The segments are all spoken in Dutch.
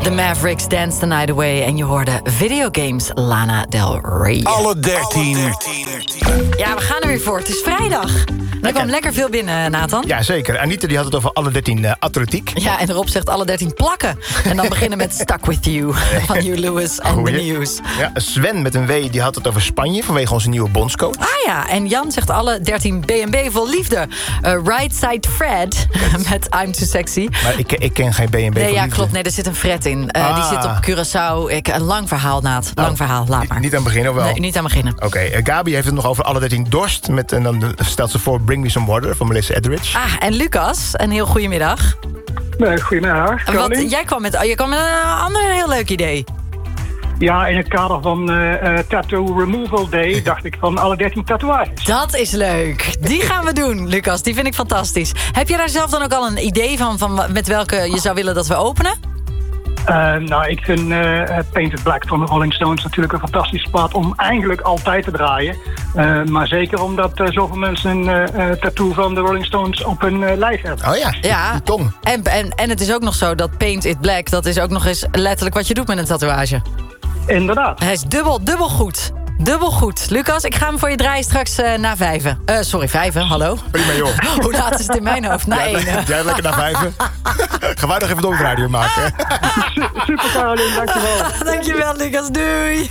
The Mavericks Dance the Night Away. En je hoorde Videogames Lana Del Rey. Alle 13. Ja, we gaan er weer voor. Het is vrijdag. Er kwam lekker veel binnen, Nathan. Ja, zeker. Anita die had het over alle 13 atletiek. Ja, en Rob zegt alle 13 plakken. En dan beginnen met Stuck With You van Hugh Lewis en The News. Ja, Sven met een W die had het over Spanje vanwege onze nieuwe bondscoach. Ah ja, en Jan zegt alle 13 B&B vol liefde. Right Side Fred met I'm Too Sexy. Maar ik ken geen B&B Nee, vol ja, liefde. klopt. Nee, er zit een Fred in. Die zit op Curaçao. Een lang verhaal, Naat. Lang verhaal, laat maar. Niet aan het beginnen, of wel? Nee, niet aan beginnen. Oké, Gabi heeft het nog over alle 13 dorst. En dan stelt ze voor Bring Me Some Water van Melissa Etheridge. Ah, en Lucas, een heel goedemiddag. Goedemiddag, Koning. Je kwam met een ander heel leuk idee. Ja, in het kader van Tattoo Removal Day dacht ik van alle 13 tatoeages. Dat is leuk. Die gaan we doen, Lucas. Die vind ik fantastisch. Heb je daar zelf dan ook al een idee van met welke je zou willen dat we openen? Nou, ik vind Painted Black van de Rolling Stones natuurlijk een fantastische plaat om eigenlijk altijd te draaien. Maar zeker omdat zoveel mensen een tattoo van de Rolling Stones op hun lijf hebben. Oh ja, Ja, die tong. En het is ook nog zo dat Paint It Black, dat is ook nog eens letterlijk wat je doet met een tatoeage. Inderdaad. Hij is dubbel goed. Dubbel goed. Lucas, ik ga hem voor je draaien straks na 5. Sorry, 5, hallo? Prima, joh. Hoe laat is het in mijn hoofd? Na 1. Jij lekker naar 5. Gaan wij nog even door radio maken. Super, Caroline, dankjewel. Dankjewel, Lucas. Doei.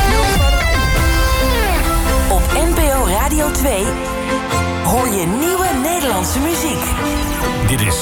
Op NPO Radio 2 hoor je nieuwe Nederlandse muziek. Dit is